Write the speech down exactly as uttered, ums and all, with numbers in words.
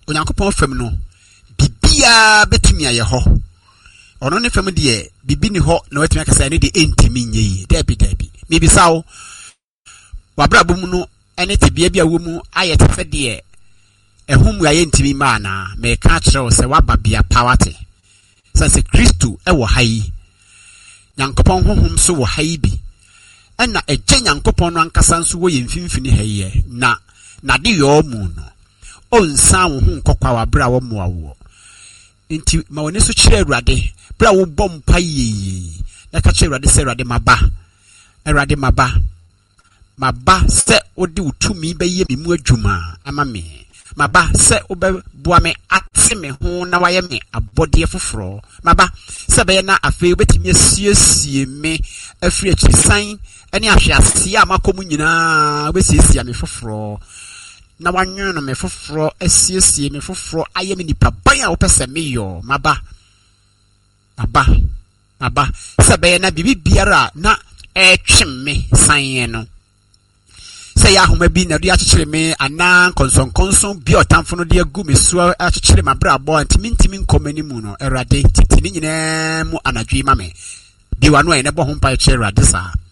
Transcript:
onyankopɔn fam no bibia betumi aye ho ono ne fam de bibi ni ho na watumi akasa ne de entimi nyi debi debi me bisawo wabrabum no ene tebia bia wo mu aye tefe de ehum aye ntimi ma na me ka kire wo se waba bia pawate se se Kristo e wo hayi nyankopɔn honhom so wo hayi bi ena eje nyankopɔn no ankasa nso wo ye mfimfini hayi na na de yo mu no onsa wo hu nkokwa wabra wo mo awo nti ma woni so kire Awurade bra wo bom pa yi na ka kire Awurade se Awurade maba Awurade maba maba se odi utumi be ye mimu adwuma ama me maba se obe boa me ate me ho na waye me abode foforo maba se be na afi obetimi asiesie me afri achisan ene ahwease a makomu nyina obesiesie me foforo na wanyo no me foforo asiesie me foforo aye me nipa ban a wopese me yo maba maba maba se be na bibi biara na etwem me san no say ya homa bi na do akyekyere me ana konson konson bi otamfo no de agu me so akyekyere mabra abo antimi ntimi nkomani mu no Awurade titini nyina mu anadwe ma me bi wano e ne bo ho mpa kyekyere Awurade sa